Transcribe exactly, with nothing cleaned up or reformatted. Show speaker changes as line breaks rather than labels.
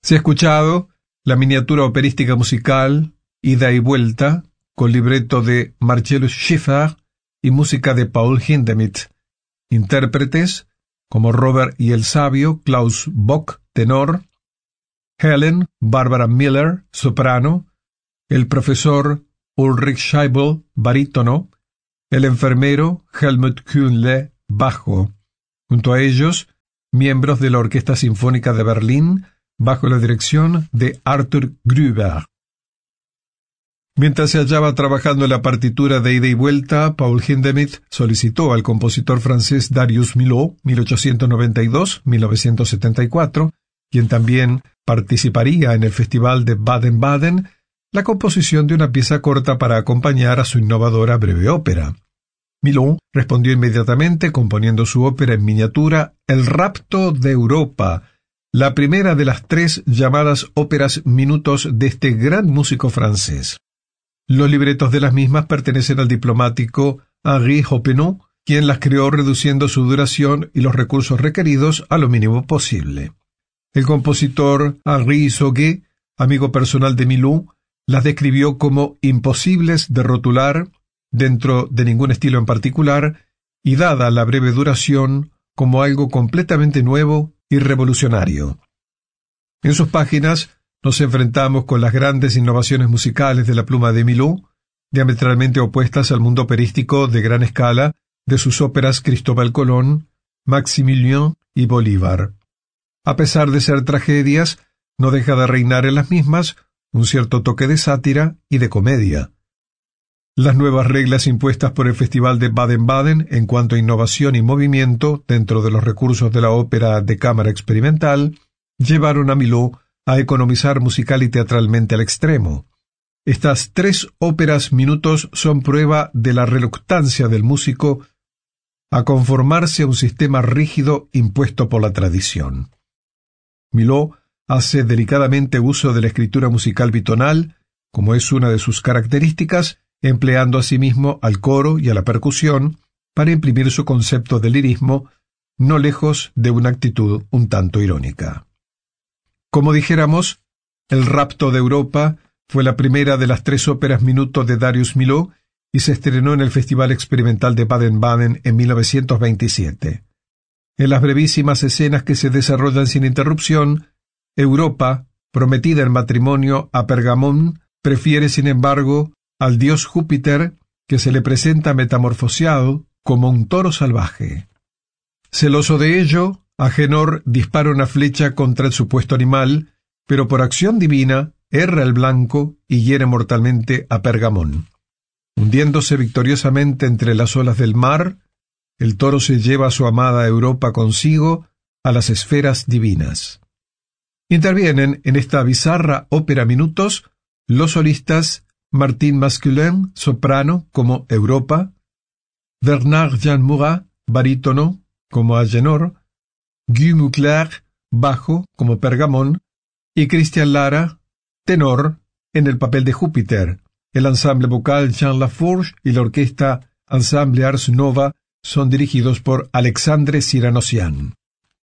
Se ha escuchado la miniatura operística musical Ida y Vuelta, con libreto de Marcellus Schiffer y música de Paul Hindemith. Intérpretes como Robert y el Sabio, Klaus Bock, tenor; Helen, Barbara Miller, soprano; el profesor Ulrich Scheibel, barítono; el enfermero Helmut Kühnle, bajo. Junto a ellos, miembros de la Orquesta Sinfónica de Berlín, bajo la dirección de Arthur Gruber. Mientras se hallaba trabajando en la partitura de Ida y Vuelta, Paul Hindemith solicitó al compositor francés Darius Milhaud, mil ochocientos noventa y dos a mil novecientos setenta y cuatro, quien también participaría en el Festival de Baden-Baden, la composición de una pieza corta para acompañar a su innovadora breve ópera. Milhaud respondió inmediatamente componiendo su ópera en miniatura El rapto de Europa, la primera de las tres llamadas óperas minutos de este gran músico francés. Los libretos de las mismas pertenecen al diplomático Henri Hoppenot, quien las creó reduciendo su duración y los recursos requeridos a lo mínimo posible. El compositor Henri Sauguet, amigo personal de Milhaud, las describió como imposibles de rotular dentro de ningún estilo en particular y, dada la breve duración, como algo completamente nuevo y revolucionario. En sus páginas nos enfrentamos con las grandes innovaciones musicales de la pluma de Milhaud, diametralmente opuestas al mundo operístico de gran escala de sus óperas Cristóbal Colón, Maximilien y Bolívar. A pesar de ser tragedias, no deja de reinar en las mismas un cierto toque de sátira y de comedia. Las nuevas reglas impuestas por el Festival de Baden-Baden en cuanto a innovación y movimiento dentro de los recursos de la ópera de cámara experimental llevaron a Milhaud a economizar musical y teatralmente al extremo. Estas tres óperas minutos son prueba de la reluctancia del músico a conformarse a un sistema rígido impuesto por la tradición. Milhaud hace delicadamente uso de la escritura musical bitonal, como es una de sus características, empleando asimismo al coro y a la percusión para imprimir su concepto de lirismo, no lejos de una actitud un tanto irónica. Como dijéramos, El rapto de Europa fue la primera de las tres óperas minutos de Darius Milhaud y se estrenó en el Festival Experimental de Baden-Baden en mil novecientos veintisiete. En las brevísimas escenas que se desarrollan sin interrupción, Europa, prometida en matrimonio a Pergamón, prefiere, sin embargo, al dios Júpiter, que se le presenta metamorfoseado como un toro salvaje. Celoso de ello, Agenor dispara una flecha contra el supuesto animal, pero por acción divina erra el blanco y hiere mortalmente a Pergamón. Hundiéndose victoriosamente entre las olas del mar, el toro se lleva a su amada Europa consigo a las esferas divinas. Intervienen en esta bizarra ópera minutos los solistas Martin Masculin, soprano, como Europa; Bernard Jean Murat, barítono, como Agenor; Guy Mugler, bajo, como Pergamón; y Christian Lara, tenor, en el papel de Júpiter. El ensamble vocal Jean Lafourche y la orquesta Ensemble Ars Nova son dirigidos por Alexandre Cyranosian.